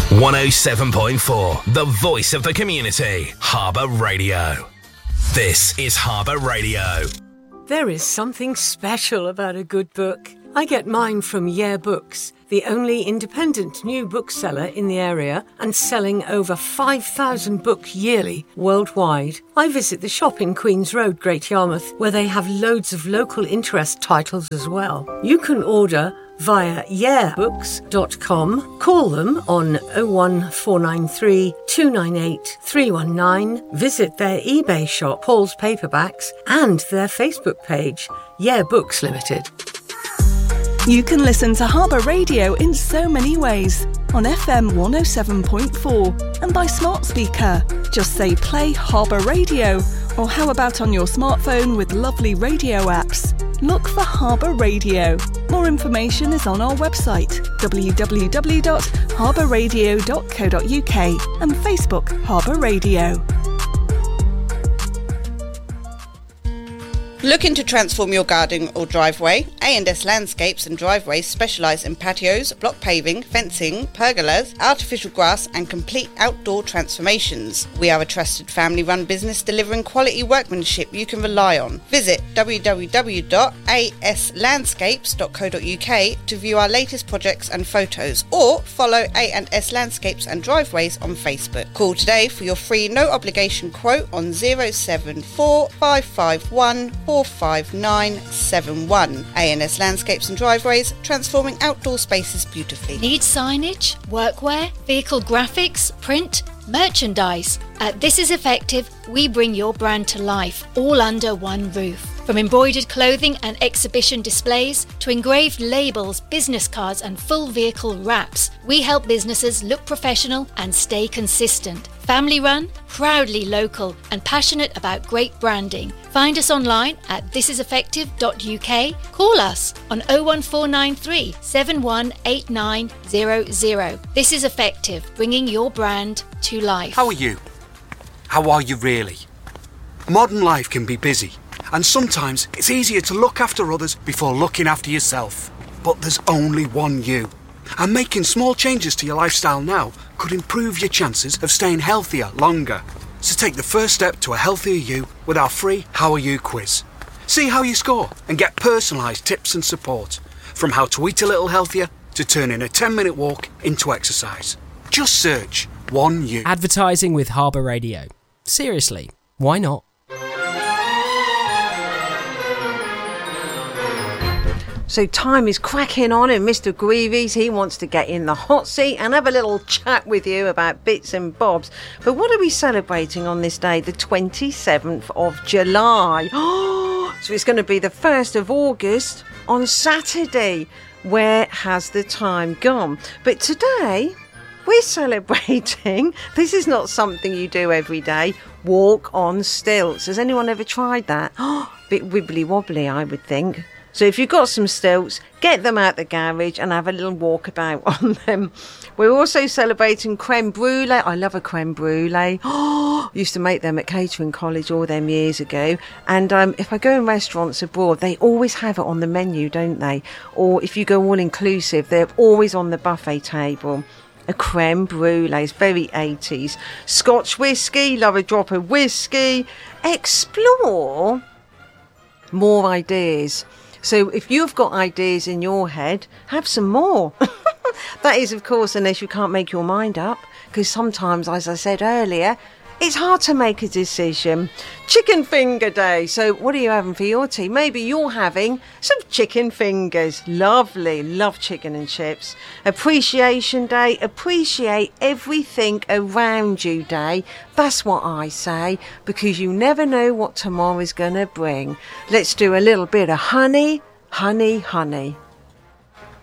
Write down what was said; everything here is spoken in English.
107.4, the voice of the community. Harbour Radio. This is Harbour Radio. There is something special about a good book. I get mine from Yeah Books, the only independent new bookseller in the area and selling over 5,000 books yearly worldwide. I visit the shop in Queen's Road, Great Yarmouth, where they have loads of local interest titles as well. You can order via yeahbooks.com. Call them on 01493 298 319. Visit their eBay shop, Paul's Paperbacks, and their Facebook page, Yeah Books Limited. You can listen to Harbour Radio in so many ways. On FM 107.4 and by smart speaker. Just say play Harbour Radio. Or how about on your smartphone with lovely radio apps? Look for Harbour Radio. More information is on our website, www.harbourradio.co.uk, and Facebook Harbour Radio. Looking to transform your garden or driveway? A&S Landscapes and Driveways specialise in patios, block paving, fencing, pergolas, artificial grass and complete outdoor transformations. We are a trusted family-run business delivering quality workmanship you can rely on. Visit www.aslandscapes.co.uk to view our latest projects and photos, or follow A&S Landscapes and Driveways on Facebook. Call today for your free no obligation quote on 074 551 45971. A&S Landscapes and Driveways, transforming outdoor spaces beautifully. Need signage, workwear, vehicle graphics, print, merchandise? At This Is Effective, we bring your brand to life, all under one roof. From embroidered clothing and exhibition displays to engraved labels, business cards and full vehicle wraps, we help businesses look professional and stay consistent. Family run, proudly local and passionate about great branding. Find us online at thisiseffective.uk. Call us on 01493 718900. This is Effective, bringing your brand to life. How are you? How are you really? Modern life can be busy, and sometimes it's easier to look after others before looking after yourself. But there's only one you. And making small changes to your lifestyle now could improve your chances of staying healthier longer. So take the first step to a healthier you with our free How Are You quiz. See how you score and get personalised tips and support. From how to eat a little healthier to turning a 10-minute walk into exercise. Just search One You. Advertising with Harbour Radio. Seriously, why not? So time is cracking on and Mr. Greavies, he wants to get in the hot seat and have a little chat with you about bits and bobs. But what are we celebrating on this day, the 27th of July? So it's going to be the 1st of August on Saturday. Where has the time gone? But today we're celebrating, this is not something you do every day, walk on stilts. Has anyone ever tried that? Bit wibbly wobbly, I would think. So if you've got some stilts, get them out the garage and have a little walkabout on them. We're also celebrating creme brulee. I love a creme brulee. Used to make them at catering college all them years ago. And if I go in restaurants abroad, they always have it on the menu, don't they? Or if you go all inclusive, they're always on the buffet table. A creme brulee is very 80s. Scotch whiskey, love a drop of whiskey. Explore more ideas. So if you've got ideas in your head, have some more. That is, of course, unless you can't make your mind up, because sometimes, as I said earlier, it's hard to make a decision. Chicken finger day. So what are you having for your tea? Maybe you're having some chicken fingers. Lovely. Love chicken and chips. Appreciation day. Appreciate everything around you day. That's what I say, because you never know what tomorrow's going to bring. Let's do a little bit of honey, honey, honey.